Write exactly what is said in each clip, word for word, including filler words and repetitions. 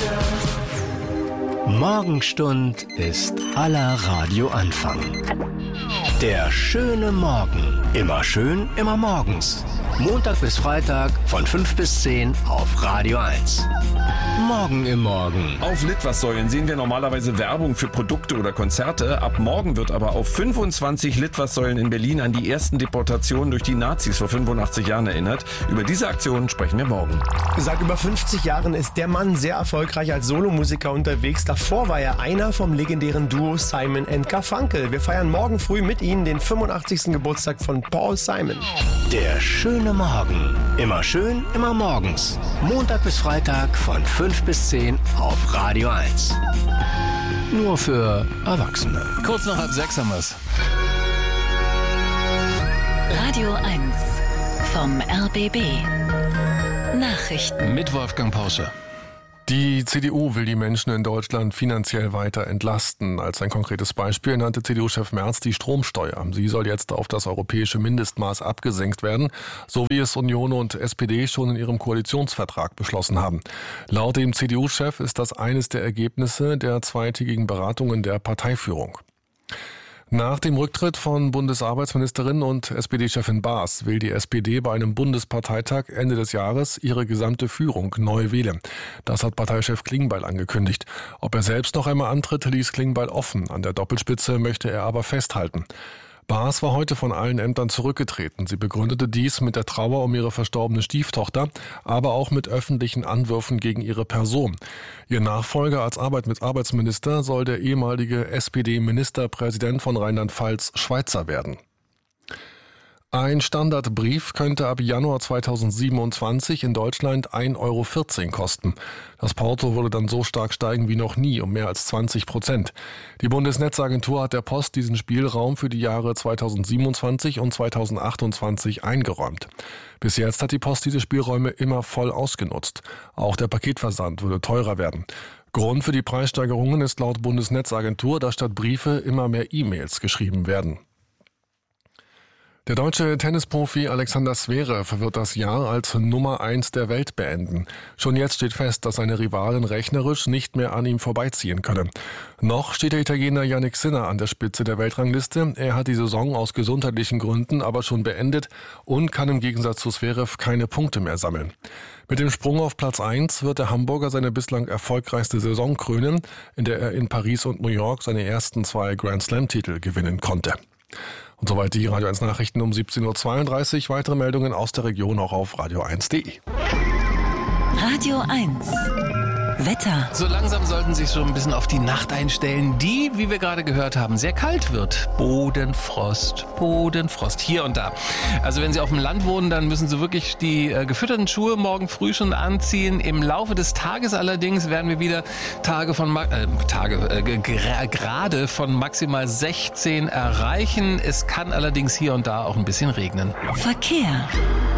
Morgenstund ist aller Radioanfang. Der schöne Morgen. Immer schön, immer morgens. Montag bis Freitag von fünf bis zehn auf Radio eins. Morgen im Morgen. Auf Litfaßsäulen sehen wir normalerweise Werbung für Produkte oder Konzerte. Ab morgen wird aber auf fünfundzwanzig Litfaßsäulen in Berlin an die ersten Deportationen durch die Nazis vor fünfundachtzig Jahren erinnert. Über diese Aktion sprechen wir morgen. Seit über fünfzig Jahren ist der Mann sehr erfolgreich als Solomusiker unterwegs. Davor war er einer vom legendären Duo Simon and Garfunkel. Wir feiern morgen früh mit Ihnen den fünfundachtzigsten Geburtstag von Paul Simon. Der schöne Morgen. Immer schön, immer morgens. Montag bis Freitag von fünf bis zehn auf Radio eins. Nur für Erwachsene. Kurz nach halb sechs haben wir's. Radio eins vom R B B. Nachrichten. Mit Wolfgang Pausche. Die C D U will die Menschen in Deutschland finanziell weiter entlasten. Als ein konkretes Beispiel nannte C D U-Chef Merz die Stromsteuer. Sie soll jetzt auf das europäische Mindestmaß abgesenkt werden, so wie es Union und S P D schon in ihrem Koalitionsvertrag beschlossen haben. Laut dem C D U-Chef ist das eines der Ergebnisse der zweitägigen Beratungen der Parteiführung. Nach dem Rücktritt von Bundesarbeitsministerin und S P D-Chefin Baas will die S P D bei einem Bundesparteitag Ende des Jahres ihre gesamte Führung neu wählen. Das hat Parteichef Klingbeil angekündigt. Ob er selbst noch einmal antritt, ließ Klingbeil offen. An der Doppelspitze möchte er aber festhalten. Baas war heute von allen Ämtern zurückgetreten. Sie begründete dies mit der Trauer um ihre verstorbene Stieftochter, aber auch mit öffentlichen Anwürfen gegen ihre Person. Ihr Nachfolger als Arbeitsminister soll der ehemalige S P D-Ministerpräsident von Rheinland-Pfalz Schweizer werden. Ein Standardbrief könnte ab Januar zweitausendsiebenundzwanzig in Deutschland ein Euro vierzehn kosten. Das Porto würde dann so stark steigen wie noch nie, um mehr als zwanzig Prozent. Die Bundesnetzagentur hat der Post diesen Spielraum für die Jahre zweitausendsiebenundzwanzig und zweitausendachtundzwanzig eingeräumt. Bis jetzt hat die Post diese Spielräume immer voll ausgenutzt. Auch der Paketversand würde teurer werden. Grund für die Preissteigerungen ist laut Bundesnetzagentur, dass statt Briefe immer mehr E-Mails geschrieben werden. Der deutsche Tennisprofi Alexander Zverev wird das Jahr als Nummer eins der Welt beenden. Schon jetzt steht fest, dass seine Rivalen rechnerisch nicht mehr an ihm vorbeiziehen können. Noch steht der Italiener Jannik Sinner an der Spitze der Weltrangliste. Er hat die Saison aus gesundheitlichen Gründen aber schon beendet und kann im Gegensatz zu Zverev keine Punkte mehr sammeln. Mit dem Sprung auf Platz eins wird der Hamburger seine bislang erfolgreichste Saison krönen, in der er in Paris und New York seine ersten zwei Grand-Slam-Titel gewinnen konnte. Und soweit die Radio eins Nachrichten um siebzehn Uhr zweiunddreißig. Weitere Meldungen aus der Region auch auf radio eins punkt de. Radio eins. Wetter. So langsam sollten Sie sich schon ein bisschen auf die Nacht einstellen, die, wie wir gerade gehört haben, sehr kalt wird. Bodenfrost, Bodenfrost, hier und da. Also wenn Sie auf dem Land wohnen, dann müssen Sie wirklich die äh, gefütterten Schuhe morgen früh schon anziehen. Im Laufe des Tages allerdings werden wir wieder Tage von äh, Tage äh, gra- gerade von maximal sechzehn erreichen. Es kann allerdings hier und da auch ein bisschen regnen. Verkehr.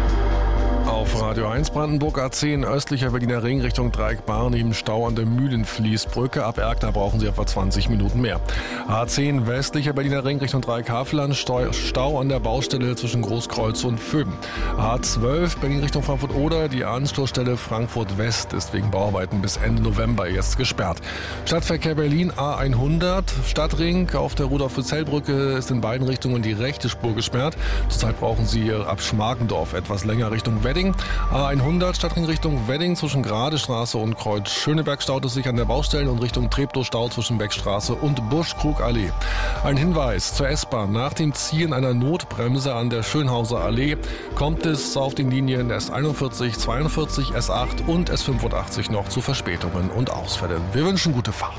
Auf Radio eins Brandenburg A zehn östlicher Berliner Ring Richtung Dreieck Barnim, Stau an der Mühlenfließbrücke. Ab Erkner brauchen Sie etwa zwanzig Minuten mehr. A zehn westlicher Berliner Ring Richtung Dreieck Havelland, Stau an der Baustelle zwischen Großkreuz und Föben. A zwölf Berlin Richtung Frankfurt-Oder, die Anschlussstelle Frankfurt West ist wegen Bauarbeiten bis Ende November jetzt gesperrt. Stadtverkehr Berlin A hundert, Stadtring auf der Rudolf-Zell-Brücke ist in beiden Richtungen die rechte Spur gesperrt. Zurzeit brauchen Sie ab Schmargendorf etwas länger Richtung Wedding. A hundert Stadtring Richtung Wedding zwischen Gradestraße und Kreuz Schöneberg staut es sich an der Baustelle und Richtung Treptow-Stau zwischen Beckstraße und Buschkrugallee. Ein Hinweis zur S-Bahn. Nach dem Ziehen einer Notbremse an der Schönhauser Allee kommt es auf den Linien S einundvierzig, zweiundvierzig, S acht und S fünfundachtzig noch zu Verspätungen und Ausfällen. Wir wünschen gute Fahrt.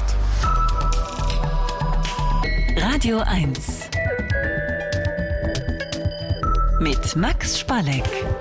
Radio eins. Mit Max Spalleck.